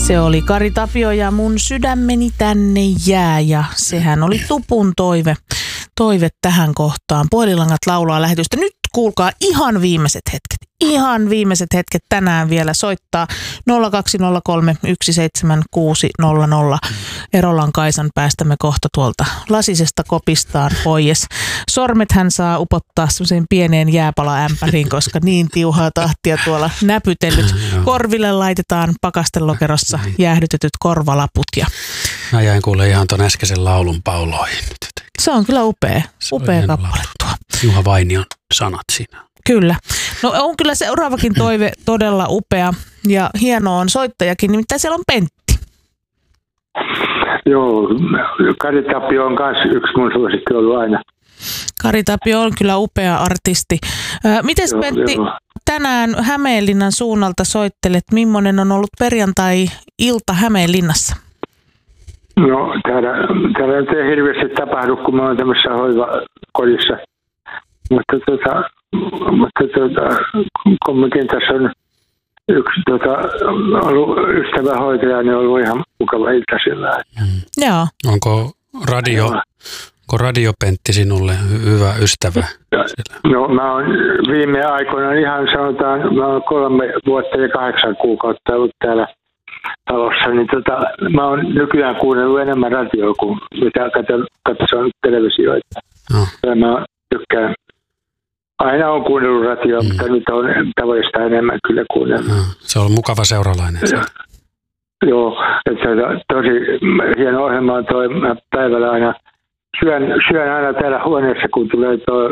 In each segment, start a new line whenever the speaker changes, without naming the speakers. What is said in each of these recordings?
Se oli Kari Tapio ja Mun sydämeni tänne jää, ja sehän oli Tupun toive tähän kohtaan. Puhelinlangat laulaa lähetystä. Nyt kuulkaa ihan viimeiset hetket. Ihan viimeiset hetket tänään vielä soittaa 0203 17600. Erolan Kaisan päästämme kohta tuolta lasisesta kopistaan pois. Sormet hän saa upottaa semmoiseen pieneen jääpalaämpäriin, koska niin tiuhaa tahtia tuolla näpytellyt. Korville laitetaan pakastelokerossa jäähdytetyt korvalaput.
Mä jäin kuule ihan ton äskeisen laulun pauloihin.
Se on kyllä upea kappale tuo.
Juha Vainion sanat siinä.
Kyllä. No on kyllä seuraavakin toive todella upea ja hieno on soittajakin, nimittäin siellä on Pentti.
Joo, Kari Tapio on myös yksi mun suosikki ollut aina.
Kari Tapio on kyllä upea artisti. Mites Pentti, tänään Hämeenlinnan suunnalta soittelet, millainen on ollut perjantai-ilta Hämeenlinnassa?
No täällä ei hirveästi tapahdu, kun mä oon tämmöisessä hoivakodissa. Mutta kumminkin tässä on yksi ollut ystävähoitaja, niin on ollut ihan mukava ilta sillä.
Joo.
Onko Radio Pentti sinulle hyvä ystävä?
No mä oon viime aikoina ihan sanotaan, mä oon 3 vuotta ja 8 kuukautta ollut täällä talossa, niin mä oon nykyään kuunnellut enemmän radioa kuin mitä katson televisioita. Ja mä tykkään. Aina on kuunnellut radioa, mutta nyt on tavallista enemmän kyllä kuunnellut.
Se on mukava seuralainen.
Joo, että tosi hieno ohjelma on toi. Mä päivällä aina syön aina täällä huoneessa, kun tulee tuo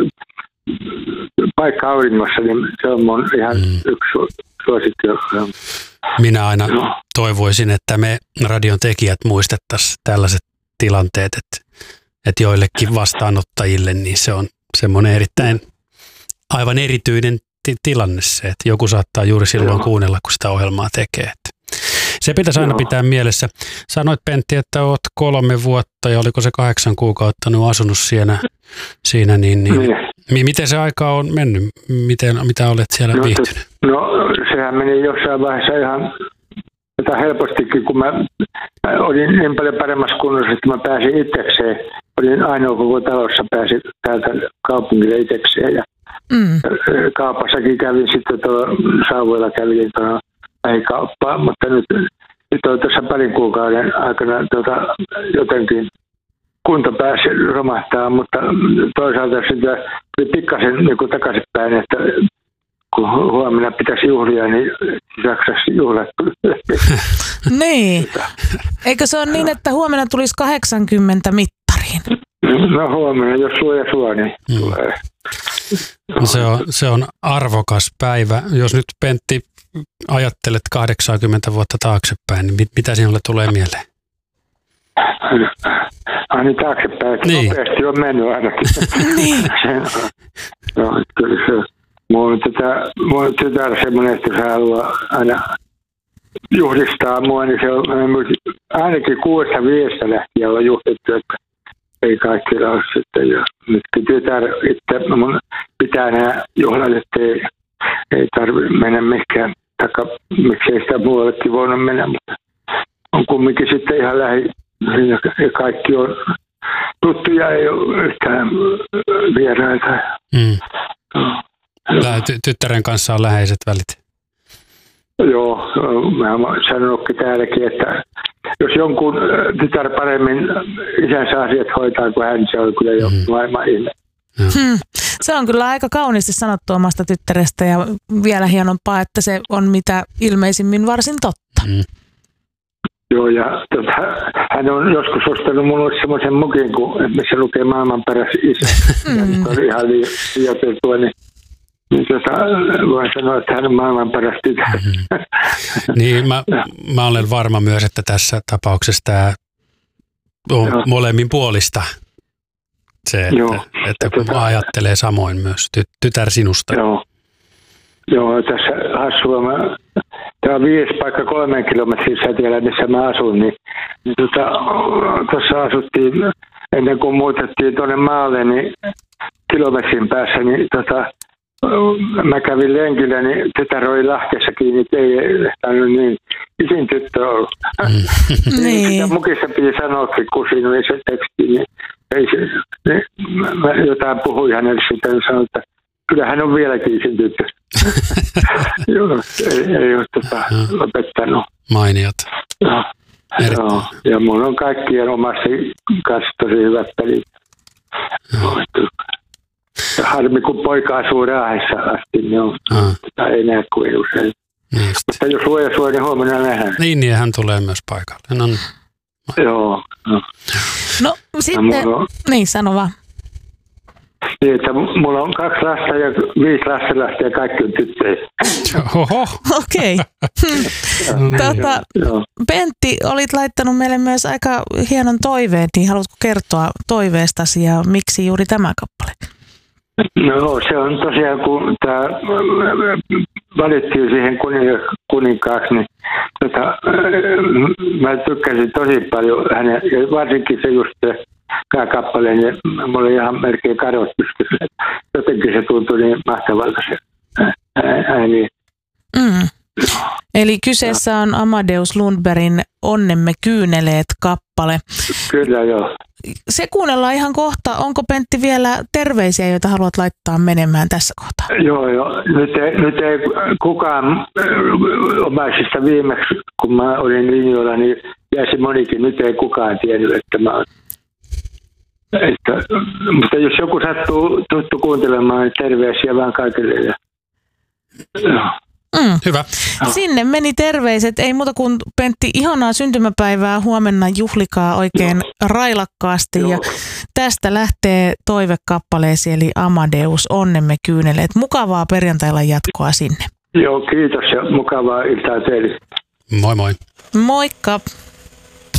paikka auringossa, niin se on mun ihan yksi suosikki.
Minä aina toivoisin, että me radion tekijät muistettaisiin tällaiset tilanteet, että joillekin vastaanottajille niin se on semmoinen erittäin aivan erityinen tilanne se, että joku saattaa juuri silloin kuunnella, kun sitä ohjelmaa tekee. Se pitäisi aina pitää mielessä. Sanoit Pentti, että olet 3 vuotta ja oliko se 8 kuukautta asunut siinä niin miten se aika on mennyt? Mitä olet siellä viihtynyt?
No sehän meni jossain vaiheessa ihan helpostikin, kun mä olin niin paljon paremmassa kunnossa, että mä pääsin itsekseen. Olin ainoa koko talossa, pääsin täältä kaupungille itsekseen ja kaupassakin kävin sitten Sauvoilla kävin lähikauppaa, mutta nyt on tässä parin kuukauden aikana jotenkin kunto pääsi romahtaa, mutta toisaalta sitä tuli pikkasen niin takaisinpäin, että kun huomenna pitäisi juhlia, niin jaksaisi juhlat.
Niin. Eikö se ole niin, että huomenna tulisi 80 mittariin?
No huomenna, jos suo, niin tulee.
Se on arvokas päivä. Jos nyt Pentti ajattelet 80 vuotta taaksepäin, niin mitä sinulle tulee mieleen?
Niin taaksepäin,
niin.
Nopeasti on mennyt ainakin.
Niin.
No, kyllä se. Mun tytär semmoinen, että se haluaa aina juhdistaa mua, niin se on ainakin 6-5 lähtien on juhlittu, että ei kaikki ole sitten. Ja nytkin tytär itse mun pitää nämä juhlat, että ei tarvitse mennä mihinkään, taikka miksei sitä muuallekin voinut mennä, mutta on kumminkin sitten ihan ja kaikki on tuttuja, ei ole yhtään vieraita.
Tyttären kanssa on läheiset välit.
Joo, mä oon sanonutkin täälläkin, että jos jonkun tytär paremmin isänsä asiat hoitaa kuin hän, se on kyllä jo maailman ihme.
Se on kyllä aika kauniisti sanottu omasta tyttärestä ja vielä hienompaa, että se on mitä ilmeisimmin varsin totta.
Joo, ja hän on joskus ostanut mulle semmoisen mukin, missä lukee maailman paras isä. Ja nyt on ihan liioiteltua, niin voin sanoa, että hän on maailman paras tytär.
Niin, mä olen varma myös, että tässä tapauksessa tämä on molemmin puolista. Se, että kun ajattelee samoin myös tytär sinusta.
Joo, tässä hassua. Tämä on 5 paikka 3 kilometrin säteellä, missä mä asun. Niin tuossa asuttiin, ennen kuin muutettiin tuonne maalle, niin kilometrin päässä, niin mä kävin lenkillä, niin tytär oli Lahkessa kiinni, että ei niin isin tyttö ollut.
Niin.
Mukissa piti sanoakin, kun siinä oli se teksti, niin ei se, niin mä jotain puhuin hänelle sitä ja sanoin, että kyllä hän on vieläkin isin tyttö. Joo, ei ole lopettanut.
Mainiot.
Joo, ja mulla on kaikkien omasti kanssa tosi hyvät pelit. Ja harmi, kun poika asuu Raahessa asti, niin on, ei näe kuin usein.
Niin
mutta jos suoja, niin huomenna nähdään.
Niin, hän tulee myös paikalle.
Joo.
No sitten, niin sano vaan.
Niin, että mulla on 2 lasta ja 5 lastenlasta ja kaikki on tyttöjä.
Oho.
Okei. Pentti, olit laittanut meille myös aika hienon toiveen, niin haluatko kertoa toiveestasi ja miksi juuri tämä kappale?
No se on tosiaan, kun tämä valittiin siihen kuninkaaksi, niin mä tykkäsin tosi paljon hänen, ja varsinkin se just tämä kappale, niin mulla oli ihan melkein karvat pystyssä. Jotenkin se tuntui niin mahtavalta se ääni.
Eli kyseessä on Amadeus Lundbergin Onnemme kyyneleet -kappale.
Kyllä, joo.
Se kuunnellaan ihan kohta. Onko Pentti vielä terveisiä, joita haluat laittaa menemään tässä kohtaa?
Joo. Nyt ei kukaan omaisista viimeksi, kun mä olin linjoilla, niin jäisi monikin. Nyt ei kukaan tiennyt, että mä olen. Mutta jos joku sattuu tuttu kuuntelemaan, niin terveisiä vaan kaikille.
Hyvä.
Sinne meni terveiset. Ei muuta kuin Pentti, ihanaa syntymäpäivää. Huomenna juhlikaa oikein railakkaasti. Ja tästä lähtee toivekappaleesi eli Amadeus Onnemme kyyneleet. Mukavaa perjantailla jatkoa sinne.
Joo, kiitos ja mukavaa iltaa teille.
Moi moi.
Moikka.